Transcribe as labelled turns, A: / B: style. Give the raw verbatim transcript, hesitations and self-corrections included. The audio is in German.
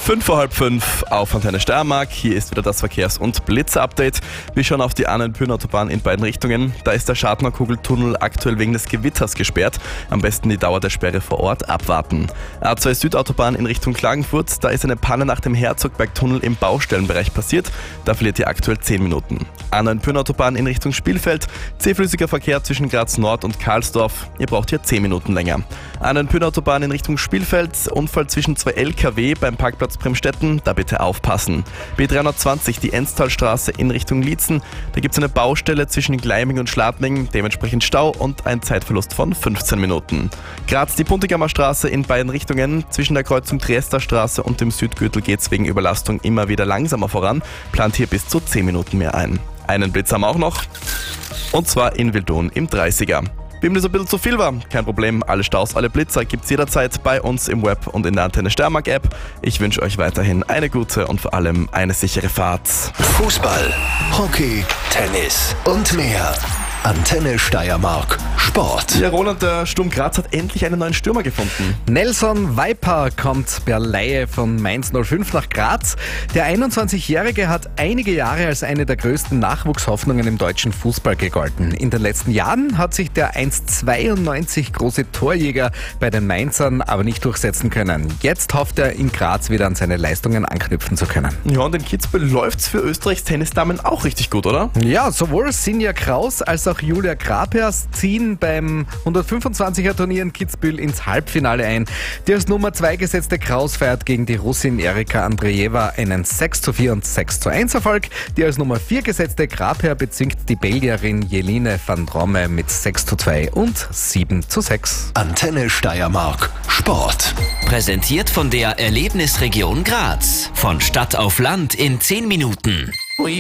A: Fünf vor halb fünf auf Antenne Steiermark. Hier ist wieder das Verkehrs- und Blitzer-Update. Wir schauen auf die Annenpyrn-Autobahn in beiden Richtungen. Da ist der Schadner-Kugeltunnel aktuell wegen des Gewitters gesperrt. Am besten die Dauer der Sperre vor Ort abwarten. A zwei Südautobahn in Richtung Klagenfurt. Da ist eine Panne nach dem Herzogbergtunnel im Baustellenbereich passiert. Da verliert ihr aktuell zehn Minuten. Annenpyrn-Autobahn in Richtung Spielfeld. Zähflüssiger Verkehr zwischen Graz Nord und Karlsdorf. Ihr braucht hier zehn Minuten länger. Annenpyrn-Autobahn in Richtung Spielfeld. Unfall zwischen zwei L K W beim Parkplatz Bremstetten, da bitte aufpassen. B dreihundertzwanzig, die Enztalstraße in Richtung Liezen. Da gibt es eine Baustelle zwischen Gleiming und Schladming, dementsprechend Stau und ein Zeitverlust von fünfzehn Minuten. Graz, die Puntigammer Straße in beiden Richtungen. Zwischen der Kreuzung Triester Straße und dem Südgürtel geht es wegen Überlastung immer wieder langsamer voran. Plant hier bis zu zehn Minuten mehr ein. Einen Blitz haben wir auch noch. Und zwar in Wildon im dreißiger. Wem das ein bisschen zu viel war, kein Problem. Alle Staus, alle Blitzer gibt's jederzeit bei uns im Web und in der Antenne Steiermark App. Ich wünsche euch weiterhin eine gute und vor allem eine sichere Fahrt.
B: Fußball, Hockey, Tennis und mehr. Antenne Steiermark Sport.
A: Ja, Roland, der Sturm Graz hat endlich einen neuen Stürmer gefunden.
C: Nelson Viper kommt per Leihe von Mainz null fünf nach Graz. Der einundzwanzigjährige hat einige Jahre als eine der größten Nachwuchshoffnungen im deutschen Fußball gegolten. In den letzten Jahren hat sich der eins Komma zweiundneunzig große Torjäger bei den Mainzern aber nicht durchsetzen können. Jetzt hofft er, in Graz wieder an seine Leistungen anknüpfen zu können.
A: Ja, und in Kitzbühel läuft's für Österreichs Tennisdamen auch richtig gut, oder?
C: Ja, sowohl Sinja Kraus als auch Julia Grapers ziehen beim hundertfünfundzwanziger Turnier in Kitzbühel ins Halbfinale ein. Die als Nummer zwei gesetzte Kraus feiert gegen die Russin Erika Andreeva einen sechs zu vier und sechs zu eins Erfolg. Die als Nummer vier gesetzte Graper bezwingt die Belgierin Jeline van Dromme mit sechs zu zwei und sieben zu sechs.
B: Antenne Steiermark Sport.
D: Präsentiert von der Erlebnisregion Graz. Von Stadt auf Land in zehn Minuten.